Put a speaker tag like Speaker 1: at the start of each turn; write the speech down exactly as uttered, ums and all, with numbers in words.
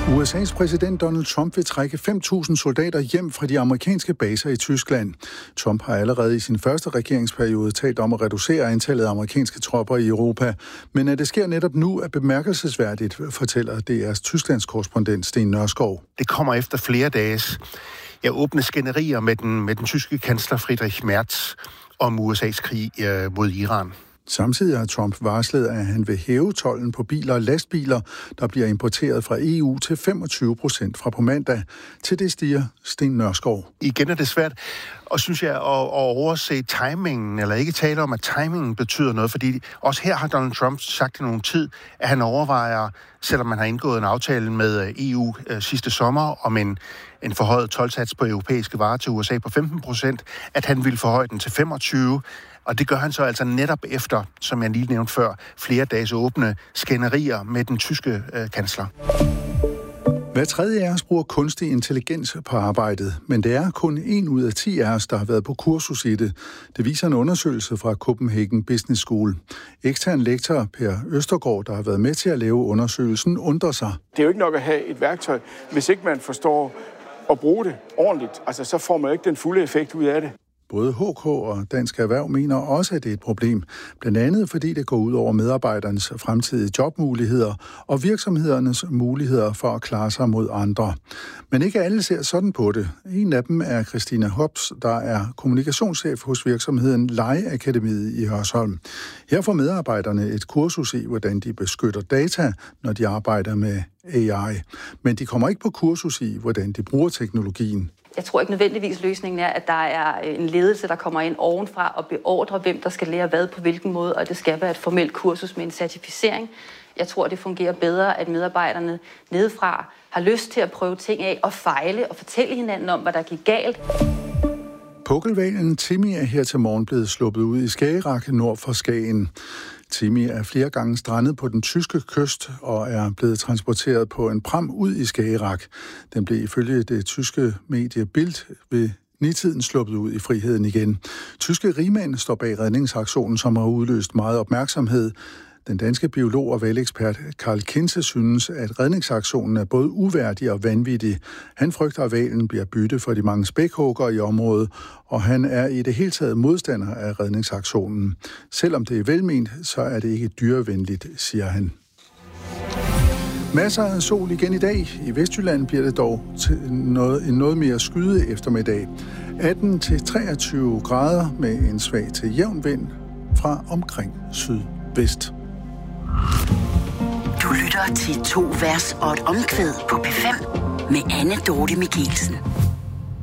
Speaker 1: U S A's præsident Donald Trump vil trække fem tusind soldater hjem fra de amerikanske baser i Tyskland. Trump har allerede i sin første regeringsperiode talt om at reducere antallet af amerikanske tropper i Europa. Men at det sker netop nu er bemærkelsesværdigt, fortæller D R's Tysklands korrespondent Sten Nørskov.
Speaker 2: Det kommer efter flere dages ja, åbne skænderier med den, med den tyske kansler Friedrich Merz om U S A's krig øh, mod Iran.
Speaker 1: Samtidig har Trump varslet, at han vil hæve tolden på biler og lastbiler, der bliver importeret fra E U til femogtyve procent fra på mandag. Til det stiger Sten Nørskov.
Speaker 2: Igen er det svært, og synes jeg, at, at overse timingen, eller ikke tale om, at timingen betyder noget, fordi også her har Donald Trump sagt i nogen tid, at han overvejer, selvom man har indgået en aftale med E U øh, sidste sommer om en, en forhøjet toldsats på europæiske varer til U S A på femten procent, at han vil forhøje den til femogtyve. Og det gør han så altså netop efter, som jeg lige nævnte før, flere dages åbne skænderier med den tyske øh, kansler.
Speaker 1: Hver tredje af os bruger kunstig intelligens på arbejdet, men det er kun en ud af ti af os, der har været på kursus i det. Det viser en undersøgelse fra Copenhagen Business School. Ekstern lektor Per Østergaard, der har været med til at lave undersøgelsen, undrer sig.
Speaker 3: Det er jo ikke nok at have et værktøj, hvis ikke man forstår at bruge det ordentligt. Altså, så får man ikke den fulde effekt ud af det.
Speaker 1: Både H K og Dansk Erhverv mener også, at det er et problem. Blandt andet fordi det går ud over medarbejdernes fremtidige jobmuligheder og virksomhedernes muligheder for at klare sig mod andre. Men ikke alle ser sådan på det. En af dem er Christina Hobbs, der er kommunikationschef hos virksomheden Lejeakademiet i Hørsholm. Her får medarbejderne et kursus i, hvordan de beskytter data, når de arbejder med A I. Men de kommer ikke på kursus i, hvordan de bruger teknologien.
Speaker 4: Jeg tror ikke nødvendigvis løsningen er, at der er en ledelse, der kommer ind ovenfra og beordrer, hvem der skal lære hvad på hvilken måde, og det skal være et formelt kursus med en certificering. Jeg tror, det fungerer bedre, at medarbejderne nedefra har lyst til at prøve ting af og fejle og fortælle hinanden om, hvad der gik galt.
Speaker 1: Pukkelhvalen Timmy er her til morgen blevet sluppet ud i Skagerrak nord for Skagen. Timmy er flere gange strandet på den tyske kyst og er blevet transporteret på en pram ud i Skagerrak. Den blev ifølge det tyske medie Bild ved nitiden sluppet ud i friheden igen. Tyske rigmænd står bag redningsaktionen, som har udløst meget opmærksomhed. Den danske biolog og valgekspert Karl Kinse synes, at redningsaktionen er både uværdig og vanvittig. Han frygter, at hvalen bliver bytte for de mange spækhuggere i området, og han er i det hele taget modstander af redningsaktionen. Selvom det er velment, så er det ikke dyrevenligt, siger han. Masser af sol igen i dag. I Vestjylland bliver det dog til noget, en noget mere skyde eftermiddag. atten til treogtyve grader med en svag til jævn vind fra omkring sydvest.
Speaker 5: Du lytter til to vers og et omkvæd på P fem med Anne Dorte Michelsen.